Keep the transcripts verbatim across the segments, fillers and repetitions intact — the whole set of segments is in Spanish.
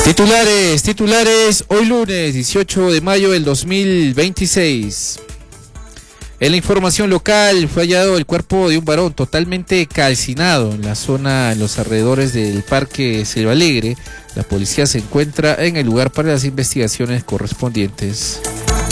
Titulares, titulares, hoy lunes dieciocho de mayo del dos mil veintiséis. En la información local fue hallado el cuerpo de un varón totalmente calcinado en la zona, en los alrededores del Parque Selva Alegre. La policía se encuentra en el lugar para las investigaciones correspondientes.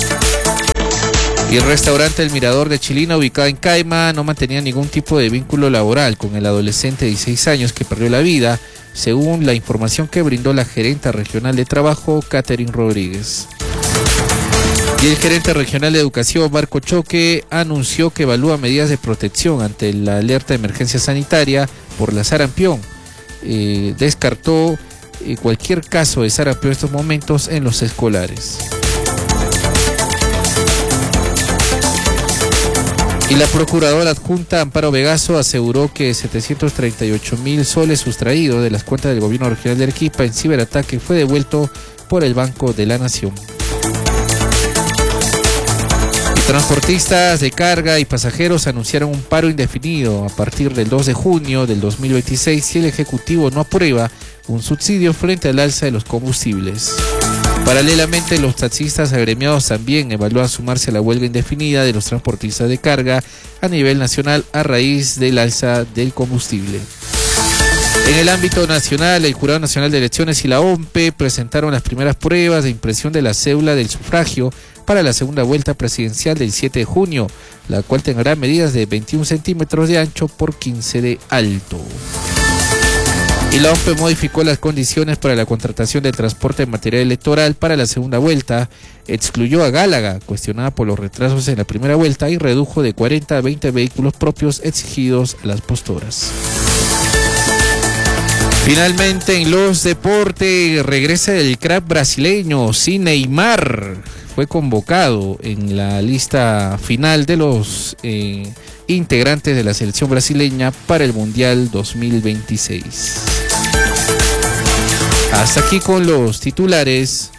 Y el restaurante El Mirador de Chilina, ubicado en Caima, no mantenía ningún tipo de vínculo laboral con el adolescente de dieciséis años que perdió la vida, según la información que brindó la gerenta regional de trabajo, Catherine Rodríguez. Y el gerente regional de educación, Marco Choque, anunció que evalúa medidas de protección ante la alerta de emergencia sanitaria por la sarampión. Eh, descartó eh, cualquier caso de sarampión en estos momentos en los escolares. Y la procuradora adjunta Amparo Vegaso aseguró que setecientos treinta y ocho mil soles sustraídos de las cuentas del gobierno regional de Arequipa en ciberataque fue devuelto por el Banco de la Nación. Y transportistas de carga y pasajeros anunciaron un paro indefinido a partir del dos de junio del dos mil veintiséis si el Ejecutivo no aprueba un subsidio frente al alza de los combustibles. Paralelamente, los taxistas agremiados también evalúan sumarse a la huelga indefinida de los transportistas de carga a nivel nacional a raíz del alza del combustible. En el ámbito nacional, el Jurado Nacional de Elecciones y la O M P E presentaron las primeras pruebas de impresión de la cédula del sufragio para la segunda vuelta presidencial del siete de junio, la cual tendrá medidas de veintiún centímetros de ancho por quince de alto. Y la O M P E modificó las condiciones para la contratación de transporte de material electoral para la segunda vuelta, excluyó a Gálaga, cuestionada por los retrasos en la primera vuelta, y redujo de cuarenta a veinte vehículos propios exigidos a las posturas. Finalmente, en los deportes, regresa el crack brasileño, sí, Neymar. Fue convocado en la lista final de los eh, integrantes de la selección brasileña para el Mundial dos mil veintiséis. Hasta aquí con los titulares.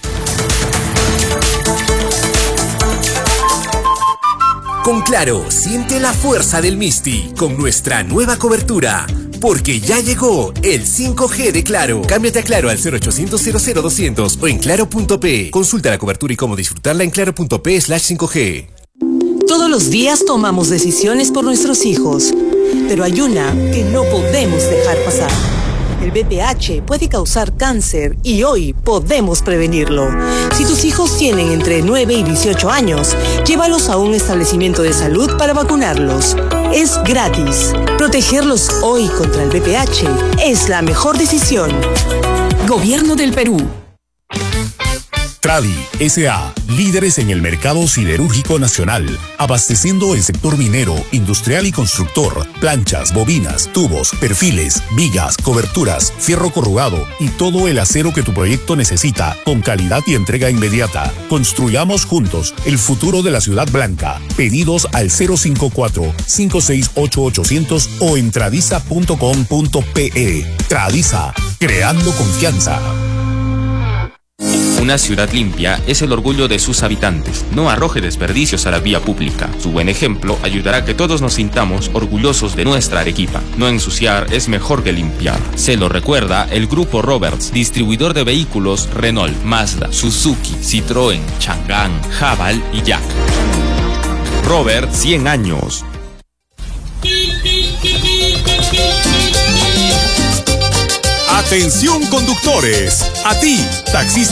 Con Claro, siente la fuerza del Misti con nuestra nueva cobertura. Porque ya llegó el cinco G de Claro. Cámbiate a Claro al cero ochocientos cero cero doscientos o en claro punto pe. Consulta la cobertura y cómo disfrutarla en claro punto pe slash cinco G. Todos los días tomamos decisiones por nuestros hijos, pero hay una que no podemos dejar pasar. El B P H puede causar cáncer y hoy podemos prevenirlo. Si tus hijos tienen entre nueve y dieciocho años, llévalos a un establecimiento de salud para vacunarlos. Es gratis. Protegerlos hoy contra el B P H es la mejor decisión. Gobierno del Perú. Tradi S A, líderes en el mercado siderúrgico nacional, abasteciendo el sector minero, industrial y constructor, planchas, bobinas, tubos, perfiles, vigas, coberturas, fierro corrugado y todo el acero que tu proyecto necesita, con calidad y entrega inmediata. Construyamos juntos el futuro de la Ciudad Blanca. Pedidos al cero cinco cuatro, cinco seis ocho, ochocientos o en tradiza punto com punto pe. Tradiza, creando confianza. Una ciudad limpia es el orgullo de sus habitantes. No arroje desperdicios a la vía pública. Su buen ejemplo ayudará a que todos nos sintamos orgullosos de nuestra Arequipa. No ensuciar es mejor que limpiar. Se lo recuerda el Grupo Roberts, distribuidor de vehículos Renault, Mazda, Suzuki, Citroën, Chang'an, Haval y Jack. Robert, cien años. Atención conductores, a ti, taxista.